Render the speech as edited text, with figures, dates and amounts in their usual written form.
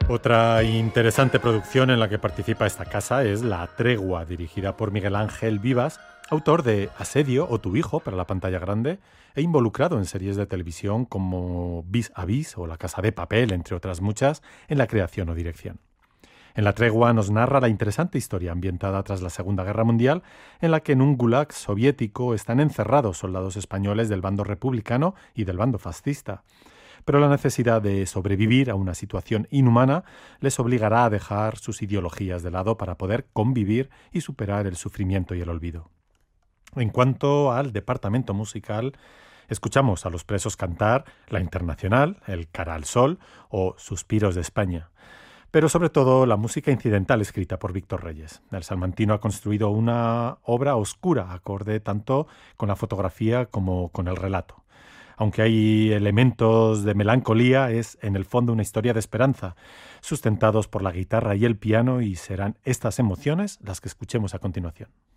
Otra interesante producción en la que participa esta casa es La Tregua, dirigida por Miguel Ángel Vivas, autor de Asedio o Tu hijo para la pantalla grande e involucrado en series de televisión como Vis a Vis o La Casa de Papel, entre otras muchas, en la creación o dirección. En La Tregua nos narra la interesante historia ambientada tras la Segunda Guerra Mundial, en la que en un gulag soviético están encerrados soldados españoles del bando republicano y del bando fascista. Pero la necesidad de sobrevivir a una situación inhumana les obligará a dejar sus ideologías de lado para poder convivir y superar el sufrimiento y el olvido. En cuanto al departamento musical, escuchamos a los presos cantar La Internacional, El Cara al Sol o Suspiros de España. Pero sobre todo la música incidental escrita por Víctor Reyes. El salmantino ha construido una obra oscura, acorde tanto con la fotografía como con el relato. Aunque hay elementos de melancolía, es en el fondo una historia de esperanza, sustentados por la guitarra y el piano, y serán estas emociones las que escuchemos a continuación.